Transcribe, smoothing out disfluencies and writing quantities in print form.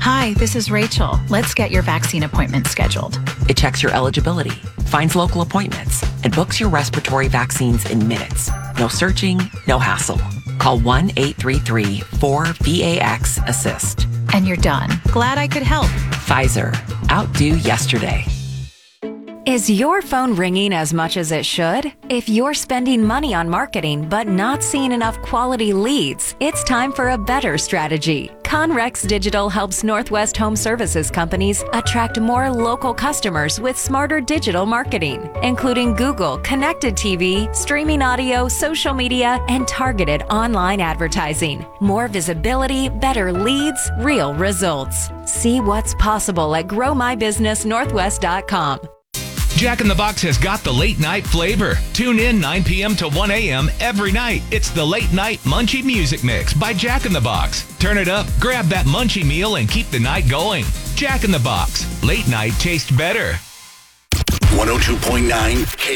Hi, this is Rachel. Let's get your vaccine appointment scheduled. It checks your eligibility, finds local appointments, and books your respiratory vaccines in minutes. No searching, no hassle. Call 1-833-4VAX-ASSIST. And you're done. Glad I could help. Pfizer. Outdo yesterday. Is your phone ringing as much as it should? If you're spending money on marketing but not seeing enough quality leads, it's time for a better strategy. Conrex Digital helps Northwest Home Services companies attract more local customers with smarter digital marketing, including Google, connected TV, streaming audio, social media, and targeted online advertising. More visibility, better leads, real results. See what's possible at growmybusinessnorthwest.com. Jack in the Box has got the late night flavor. Tune in 9 p.m. to 1 a.m. every night. It's the Late Night Munchie Music Mix by Jack in the Box. Turn it up, grab that munchie meal, and keep the night going. Jack in the Box. Late night tastes better. 102.9 K